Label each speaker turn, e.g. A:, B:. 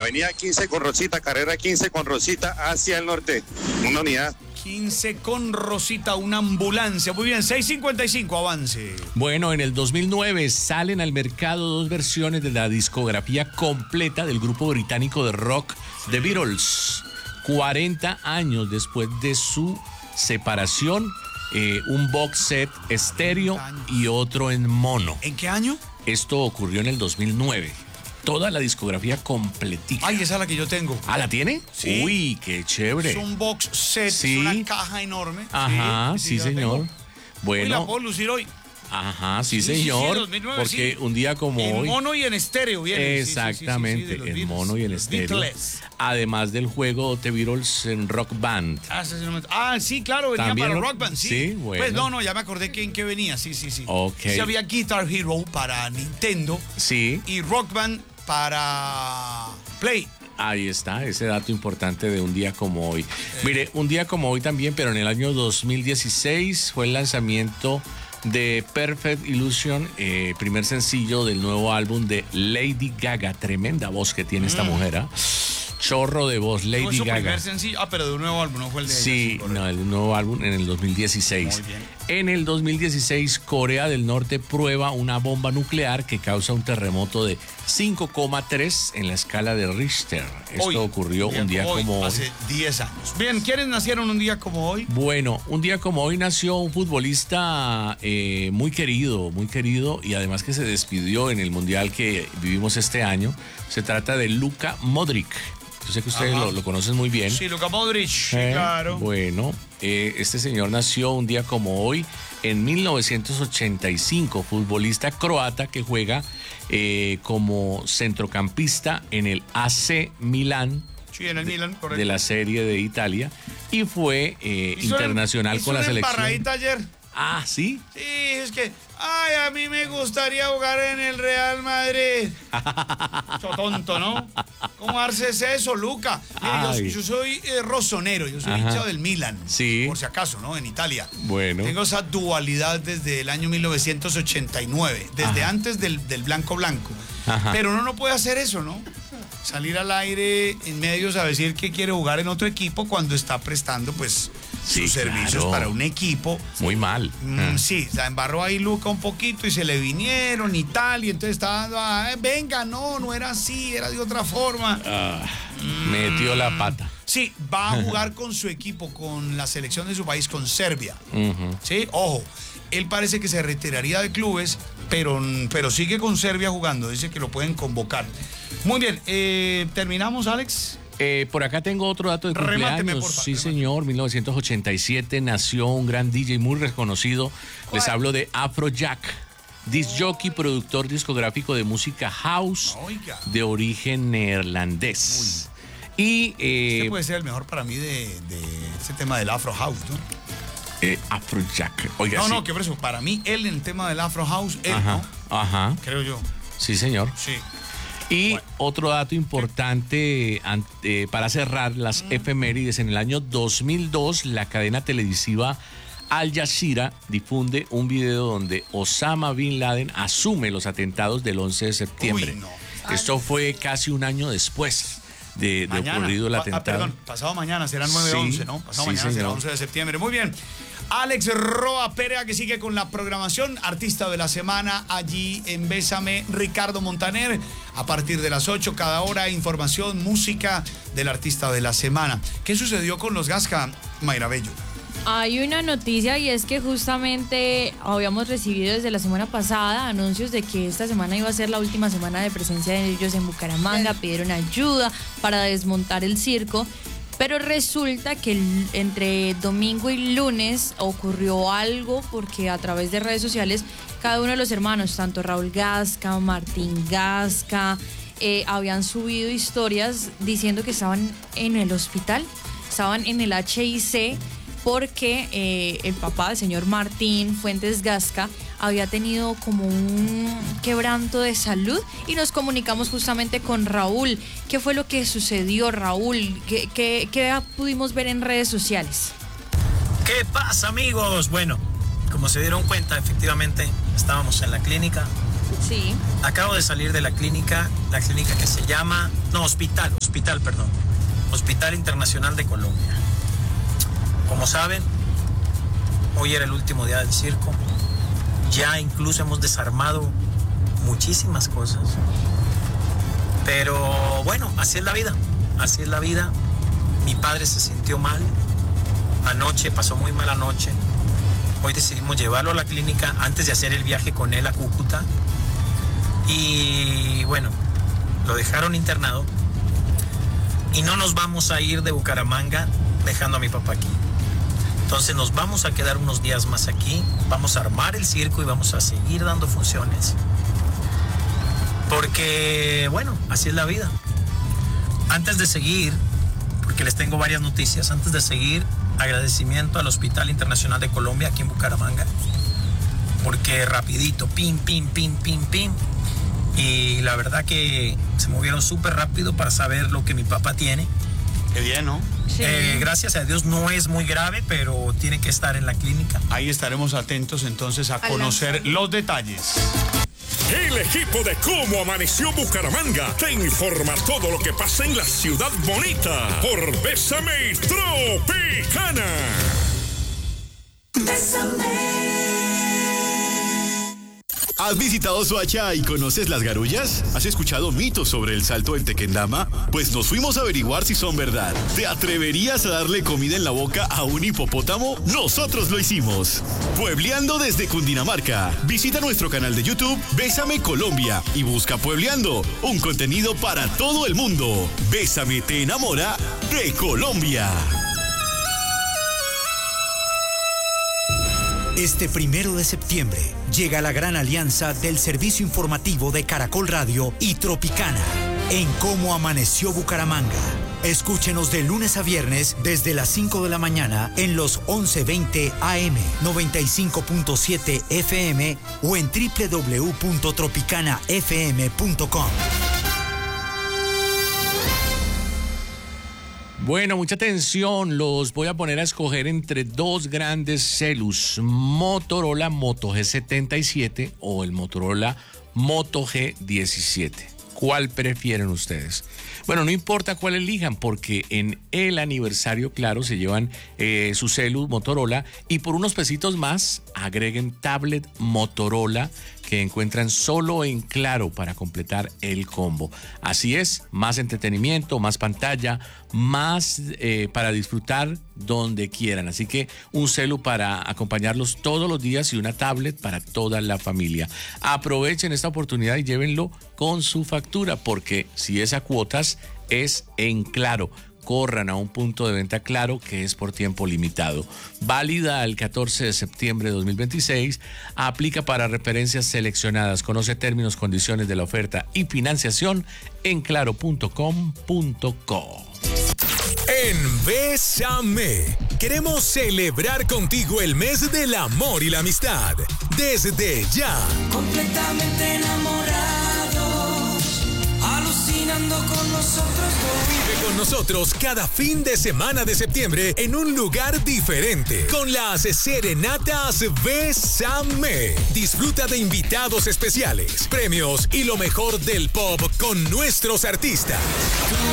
A: Avenida 15 con Rosita, carrera 15 con Rosita hacia el norte. Una unidad.
B: 15 con Rosita, una ambulancia. Muy bien, 6:55, avance.
C: Bueno, en el 2009 salen al mercado dos versiones de la discografía completa del grupo británico de rock The Beatles. 40 años después de su separación, un box set estéreo y otro en mono.
B: ¿En qué año?
C: Esto ocurrió en el 2009. Toda la discografía completica.
B: Ay, esa es la que yo tengo.
C: ¿Ah, la tiene?
B: Sí.
C: Uy, qué chévere.
B: Es un box set,
C: Sí.
B: es una caja enorme.
C: Ajá, sí,
B: yo la
C: señor.
B: tengo. Hoy la
C: Bueno,
B: puedo lucir hoy.
C: ajá, sí,
B: Sí,
C: señor.
B: 2009,
C: porque
B: sí.
C: un día como
B: En
C: hoy.
B: mono y en estéreo, viene.
C: Exactamente,
B: de los
C: en
B: Beatles,
C: mono y en
B: los
C: estéreo.
B: Beatles.
C: Además del juego The Beatles en Rock Band.
B: Sí, claro, venía
C: También
B: para
C: lo-
B: Rock Band, sí.
C: sí, bueno.
B: Pues no, ya me acordé que en qué venía, sí.
C: Ok.
B: Sí, había Guitar Hero para Nintendo
C: Sí,
B: y Rock Band para Play.
C: ahí está, ese dato importante de un día como hoy. Mire, un día como hoy también, pero en el año 2016 fue el lanzamiento de Perfect Illusion, primer sencillo del nuevo álbum de Lady Gaga. Tremenda voz que tiene esta mujer, ¿ah? Chorro de voz,
B: ¿No
C: Lady
B: es su
C: Gaga.
B: primer sencillo? Pero de un nuevo álbum, no fue el de
C: Sí,
B: ella, correcto.
C: no, el nuevo álbum en el 2016.
B: Muy bien.
C: En el 2016, Corea del Norte prueba una bomba nuclear que causa un terremoto de 5,3 en la escala de Richter. Esto
B: Hoy,
C: ocurrió un día como hoy.
B: Hace 10 años. Bien, ¿quiénes nacieron un día como hoy?
C: Bueno, un día como hoy nació un futbolista muy querido y además que se despidió en el Mundial que vivimos este año. Se trata de Luka Modric. Yo sé que ustedes
B: Ajá.
C: lo conocen muy bien.
B: Sí, Luka Modric, sí,
C: Eh,
B: claro.
C: Bueno, este señor nació un día como hoy, en 1985, futbolista croata que juega como centrocampista en el AC Milán
B: Sí, en el Milan, correcto.
C: de la Serie de Italia y fue internacional con la selección.
B: Embarradita ayer.
C: Ah, ¿sí?
B: Sí, es que, a mí me gustaría jugar en el Real Madrid. Tonto, ¿no? ¿Cómo haces eso, Luca? Mire, yo soy rosonero, yo soy hincha del Milan.
C: Sí.
B: Por si acaso, ¿no? En Italia.
C: Bueno.
B: Tengo esa dualidad desde el año 1989, desde antes del blanco.
C: Ajá.
B: Pero uno no puede hacer eso, ¿no? Salir al aire en medios a decir que quiere jugar en otro equipo cuando está prestando, pues,
C: Sí,
B: sus servicios
C: claro.
B: para un equipo.
C: Muy mal.
B: Sí, la embarró ahí Luca un poquito y se le vinieron y tal, y entonces estaba dando, venga, no era así, era de otra forma.
C: Metió la pata.
B: Sí, va a jugar con su equipo, con la selección de su país, con Serbia.
C: Ujú.
B: Sí, ojo, él parece que se retiraría de clubes, pero sigue con Serbia jugando, dice que lo pueden convocar. Muy bien, ¿terminamos, Alex?
C: Por acá tengo otro dato de
B: Remáteme,
C: cumpleaños.
B: por favor,
C: Sí,
B: remáteme.
C: señor, 1987 nació un gran DJ muy reconocido. Les hablo de Afrojack, disc jockey, productor discográfico de música house
B: Oiga.
C: de origen neerlandés. Y
B: Este puede ser el mejor para mí de ese tema del Afro House, ¿no?
C: Afrojack. Oiga, sí.
B: No, que por eso, para mí, él en el tema del Afro House, él,
C: Ajá,
B: ¿no?
C: ajá.
B: Creo yo.
C: Sí, señor.
B: Sí.
C: Y
B: Bueno.
C: otro dato importante para cerrar las efemérides, en el año 2002 la cadena televisiva Al Jazeera difunde un video donde Osama Bin Laden asume los atentados del 11 de septiembre.
B: Uy, no.
C: Esto fue casi un año después de
B: Mañana.
C: ocurrido el atentado.
B: Perdón, pasado mañana será 9-11,
C: Sí,
B: ¿no? Pasado
C: sí,
B: mañana será
C: señor.
B: 11 de septiembre. Muy bien. Alex Roa Perea, que sigue con la programación, artista de la semana allí en Bésame, Ricardo Montaner, a partir de las 8 cada hora, información, música del artista de la semana. ¿Qué sucedió con los Gasca, Mayra Bello?
D: Hay una noticia y es que justamente habíamos recibido desde la semana pasada anuncios de que esta semana iba a ser la última semana de presencia de ellos en Bucaramanga, pidieron ayuda para desmontar el circo. Pero resulta que entre domingo y lunes ocurrió algo porque a través de redes sociales cada uno de los hermanos, tanto Raúl Gasca, Martín Gasca, habían subido historias diciendo que estaban en el hospital, estaban en el HIC porque el papá del señor Martín Fuentes Gasca había tenido como un quebranto de salud y nos comunicamos justamente con Raúl. ¿Qué fue lo que sucedió, Raúl? ¿Qué pudimos ver en redes sociales?
E: ¿Qué pasa, amigos? Bueno, como se dieron cuenta, efectivamente estábamos en la clínica
D: Sí.
E: Acabo de salir de la clínica que se llama... No, hospital, perdón. Hospital Internacional de Colombia. Como saben, hoy era el último día del circo. Ya incluso hemos desarmado muchísimas cosas. Pero bueno, así es la vida. Así es la vida. Mi padre se sintió mal. Anoche, pasó muy mala noche. Hoy decidimos llevarlo a la clínica antes de hacer el viaje con él a Cúcuta. Y bueno, lo dejaron internado. Y no nos vamos a ir de Bucaramanga dejando a mi papá aquí. Entonces nos vamos a quedar unos días más aquí. Vamos a armar el circo y vamos a seguir dando funciones. Porque, bueno, así es la vida. Antes de seguir, porque les tengo varias noticias, antes de seguir, agradecimiento al Hospital Internacional de Colombia aquí en Bucaramanga, porque rapidito, pim. Y la verdad que se movieron súper rápido para saber lo que mi papá tiene.
B: Qué bien, ¿no?
D: Sí.
E: Gracias a Dios no es muy grave, pero tiene que estar en la clínica.
B: Ahí estaremos atentos entonces a conocer los detalles.
F: El equipo de Cómo Amaneció Bucaramanga te informa todo lo que pasa en la ciudad bonita por Bésame Tropicana.
G: ¿Has visitado Soacha y conoces las garullas? ¿Has escuchado mitos sobre el salto en Tequendama? Pues nos fuimos a averiguar si son verdad. ¿Te atreverías a darle comida en la boca a un hipopótamo? Nosotros lo hicimos. Puebleando desde Cundinamarca. Visita nuestro canal de YouTube Bésame Colombia y busca Puebleando, un contenido para todo el mundo. Bésame te enamora de Colombia.
H: Este 1 de septiembre llega la gran alianza del servicio informativo de Caracol Radio y Tropicana en Cómo Amaneció Bucaramanga. Escúchenos de lunes a viernes desde las 5 de la mañana en los 1120 AM, 95.7 FM o en www.tropicanafm.com.
C: Bueno, mucha atención, los voy a poner a escoger entre dos grandes celus, Motorola Moto G77 o el Motorola Moto G17. ¿Cuál prefieren ustedes? Bueno, no importa cuál elijan, porque en el aniversario, claro, se llevan su celu Motorola y por unos pesitos más agreguen tablet Motorola que encuentran solo en Claro para completar el combo. Así es, más entretenimiento, más pantalla, más para disfrutar donde quieran. Así que un celu para acompañarlos todos los días y una tablet para toda la familia. Aprovechen esta oportunidad y llévenlo con su factura, porque si es a cuotas, es en Claro. Corran a un punto de venta Claro que es por tiempo limitado. Válida el 14 de septiembre de 2026. Aplica para referencias seleccionadas. Conoce términos, condiciones de la oferta y financiación en claro.com.co.
F: En Bésame, queremos celebrar contigo el mes del amor y la amistad. Desde ya.
I: Completamente enamorados, alucinando con nosotros.
F: Vive con nosotros cada fin de semana de septiembre en un lugar diferente con las serenatas Bésame. Disfruta de invitados especiales, premios y lo mejor del pop con nuestros artistas.